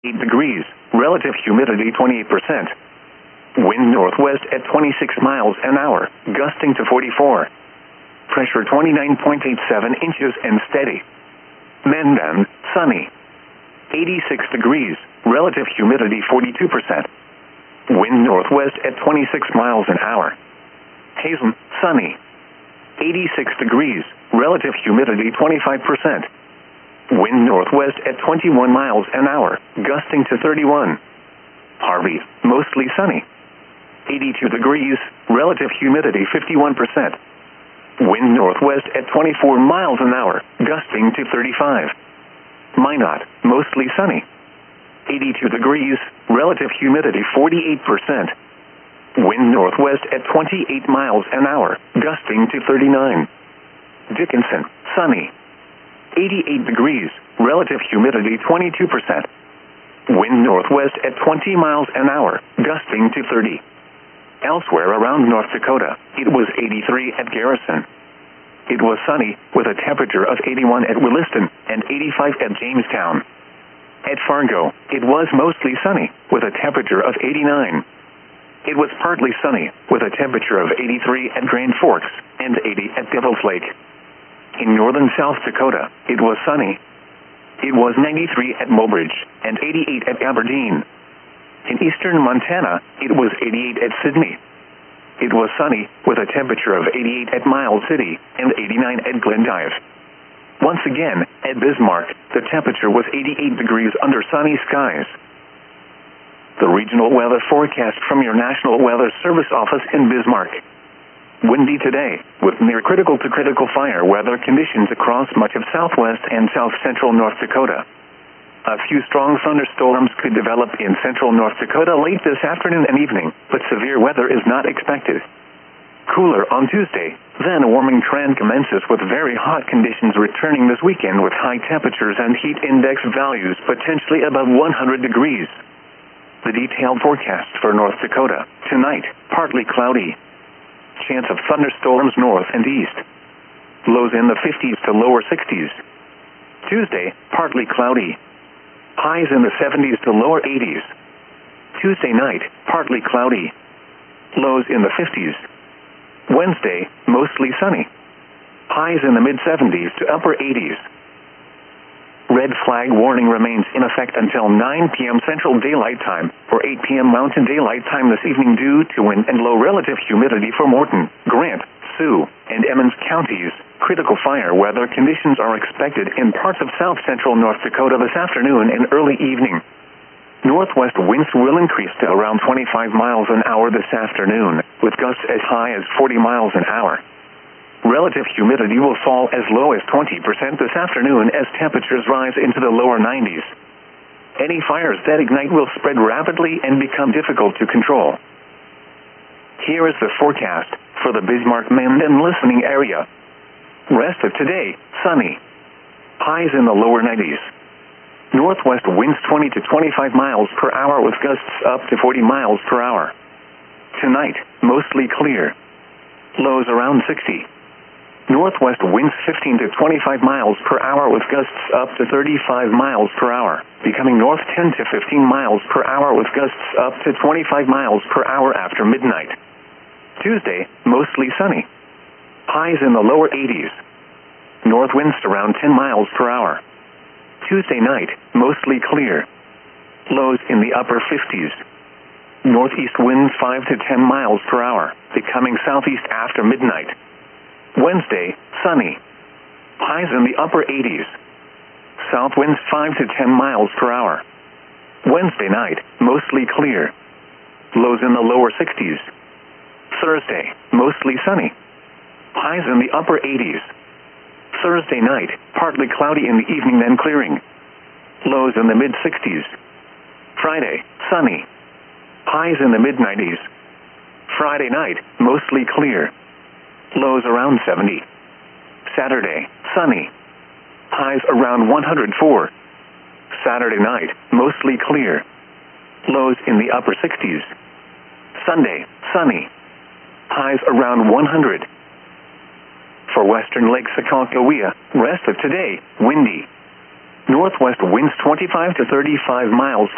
8 degrees, relative humidity 28%. Wind northwest at 26 miles an hour, gusting to 44. Pressure 29.87 inches and steady. Mandan, sunny. 86 degrees, relative humidity 42%. Wind northwest at 26 miles an hour. Hazen, sunny. 86 degrees, relative humidity 25%. Wind northwest at 21 miles an hour, gusting to 31. Harvey, mostly sunny. 82 degrees, relative humidity 51%. Wind northwest at 24 miles an hour, gusting to 35. Minot, mostly sunny. 82 degrees, relative humidity 48%. Wind northwest at 28 miles an hour, gusting to 39. Dickinson, sunny. 88 degrees, relative humidity 22%. Wind northwest at 20 miles an hour, gusting to 30. Elsewhere around North Dakota, it was 83 at Garrison. It was sunny, with a temperature of 81 at Williston and 85 at Jamestown. At Fargo, it was mostly sunny, with a temperature of 89. It was partly sunny, with a temperature of 83 at Grand Forks and 80 at Devil's Lake. In northern South Dakota, it was sunny. It was 93 at Mobridge and 88 at Aberdeen. In eastern Montana, it was 88 at Sydney. It was sunny, with a temperature of 88 at Miles City and 89 at Glendive. Once again, at Bismarck, the temperature was 88 degrees under sunny skies. The regional weather forecast from your National Weather Service office in Bismarck. Windy today, with near critical to critical fire weather conditions across much of southwest and south-central North Dakota. A few strong thunderstorms could develop in central North Dakota late this afternoon and evening, but severe weather is not expected. Cooler on Tuesday, then a warming trend commences with very hot conditions returning this weekend with high temperatures and heat index values potentially above 100 degrees. The detailed forecast for North Dakota. Tonight, partly cloudy. Chance of thunderstorms north and east. Lows in the 50s to lower 60s. Tuesday, partly cloudy. Highs in the 70s to lower 80s. Tuesday night, partly cloudy. Lows in the 50s. Wednesday, mostly sunny. Highs in the mid-70s to upper 80s. Red flag warning remains in effect until 9 p.m. Central Daylight Time or 8 p.m. Mountain Daylight Time this evening due to wind and low relative humidity for Morton, Grant, Sioux, and Emmons counties. Critical fire weather conditions are expected in parts of south-central North Dakota this afternoon and early evening. Northwest winds will increase to around 25 miles an hour this afternoon, with gusts as high as 40 miles an hour. Relative humidity will fall as low as 20% this afternoon as temperatures rise into the lower 90s. Any fires that ignite will spread rapidly and become difficult to control. Here is the forecast for the Bismarck-Mandan listening area. Rest of today, sunny. Highs in the lower 90s. Northwest winds 20 to 25 miles per hour with gusts up to 40 miles per hour. Tonight, mostly clear. Lows around 60. Northwest winds 15 to 25 miles per hour with gusts up to 35 miles per hour, becoming north 10 to 15 miles per hour with gusts up to 25 miles per hour after midnight. Tuesday, mostly sunny. Highs in the lower 80s. North winds around 10 miles per hour. Tuesday night, mostly clear. Lows in the upper 50s. Northeast winds 5 to 10 miles per hour, becoming southeast after midnight. Wednesday, sunny. Highs in the upper 80s. South winds 5 to 10 miles per hour. Wednesday night, mostly clear. Lows in the lower 60s. Thursday, mostly sunny. Highs in the upper 80s. Thursday night, partly cloudy in the evening then clearing. Lows in the mid-60s. Friday, sunny. Highs in the mid-90s. Friday night, mostly clear. Lows around 70. Saturday, sunny. Highs around 104. Saturday night, mostly clear. Lows in the upper 60s. Sunday, sunny. Highs around 100. For western Lake Sakoncoquia, rest of today, windy. Northwest winds 25 to 35 miles